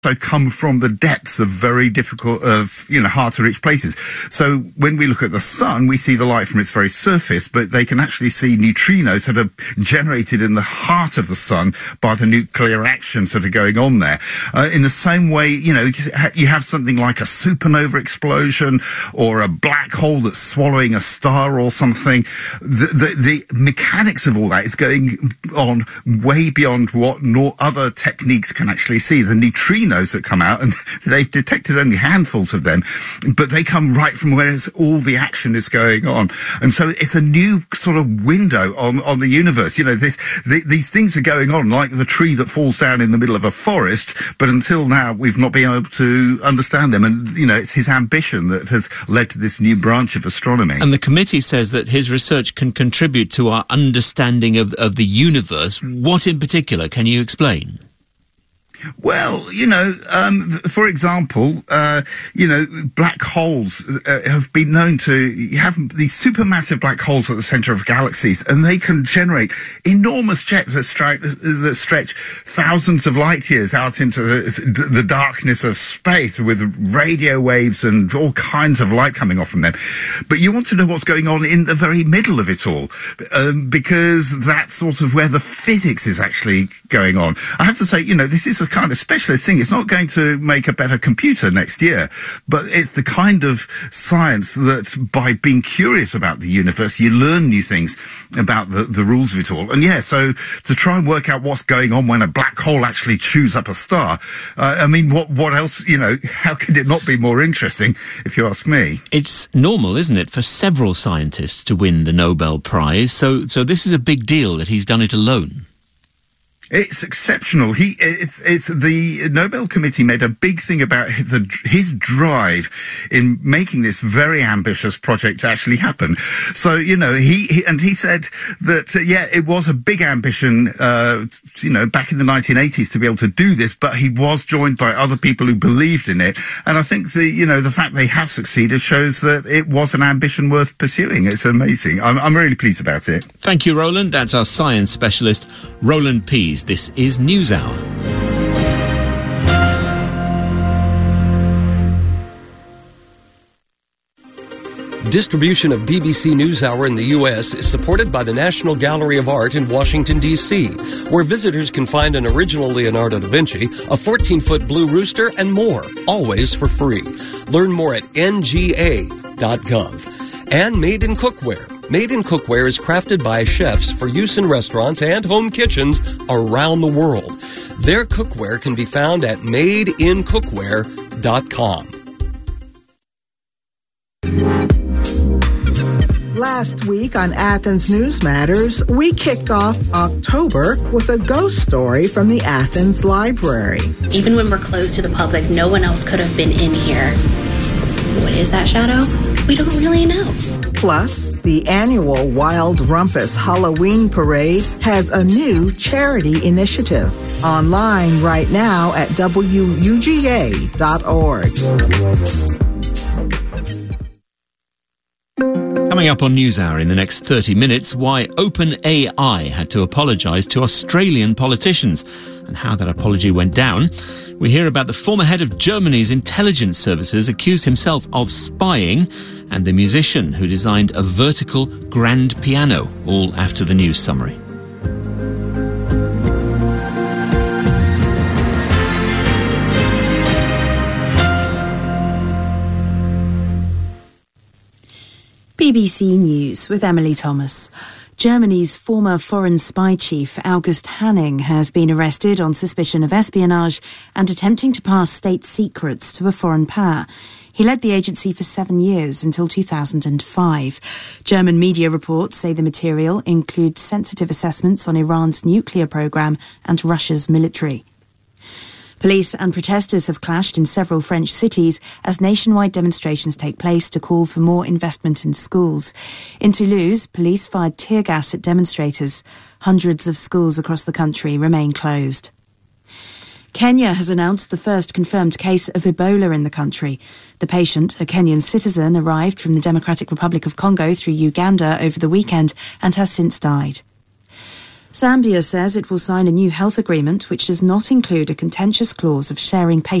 So come from the depths of very difficult, hard to reach places. So when we look at the sun, we see the light from its very surface, but they can actually see neutrinos that are generated in the heart of the sun by the nuclear actions that are going on there. In the same way, you have something like a supernova explosion or a black hole that's swallowing a star or something. The mechanics of all that is going on way beyond what other techniques can actually see. The neutrinos that come out, and they've detected only handfuls of them, but they come right from where all the action is going on. And so it's a new sort of window on the universe. These things are going on like the tree that falls down in the middle of a forest, but until now we've not been able to understand them. And, it's his ambition that has led to this new branch of astronomy. And the committee says that his research can contribute to our understanding of the universe. What in particular? Can you explain? Well, for example, black holes have been known to have these supermassive black holes at the center of galaxies, and they can generate enormous jets that stretch thousands of light years out into the darkness of space with radio waves and all kinds of light coming off from them. But you want to know what's going on in the very middle of it all, because that's sort of where the physics is actually going on. I have to say, this is a kind of specialist thing. It's not going to make a better computer next year, but it's the kind of science that by being curious about the universe, you learn new things about the rules of it all. And so to try and work out what's going on when a black hole actually chews up a star, what else, how could it not be more interesting, if you ask me? It's normal, isn't it, for several scientists to win the Nobel Prize, so this is a big deal that he's done it alone. It's exceptional. It's the Nobel Committee made a big thing about his drive in making this very ambitious project actually happen. So, he said that, it was a big ambition, back in the 1980s to be able to do this, but he was joined by other people who believed in it. And I think the fact they have succeeded shows that it was an ambition worth pursuing. It's amazing. I'm really pleased about it. Thank you, Roland. That's our science specialist, Roland Pease. This is NewsHour. Distribution of BBC NewsHour in the U.S. is supported by the National Gallery of Art in Washington, D.C., where visitors can find an original Leonardo da Vinci, a 14-foot blue rooster, and more, always for free. Learn more at nga.gov. And Made in Cookware. Made in Cookware is crafted by chefs for use in restaurants and home kitchens around the world. Their cookware can be found at madeincookware.com. Last week on Athens News Matters, we kicked off October with a ghost story from the Athens Library. Even when we're closed to the public, no one else could have been in here. What is that shadow? We don't really know. Plus, the annual Wild Rumpus Halloween Parade has a new charity initiative. Online right now at wuga.org. Coming up on NewsHour in the next 30 minutes, why OpenAI had to apologise to Australian politicians and how that apology went down. We hear about the former head of Germany's intelligence services accused himself of spying, and the musician who designed a vertical grand piano, all after the news summary. BBC News with Emily Thomas. Germany's former foreign spy chief August Hanning has been arrested on suspicion of espionage and attempting to pass state secrets to a foreign power. He led the agency for 7 years until 2005. German media reports say the material includes sensitive assessments on Iran's nuclear program and Russia's military. Police and protesters have clashed in several French cities as nationwide demonstrations take place to call for more investment in schools. In Toulouse, police fired tear gas at demonstrators. Hundreds of schools across the country remain closed. Kenya has announced the first confirmed case of Ebola in the country. The patient, a Kenyan citizen, arrived from the Democratic Republic of Congo through Uganda over the weekend and has since died. Zambia says it will sign a new health agreement which does not include a contentious clause of sharing patient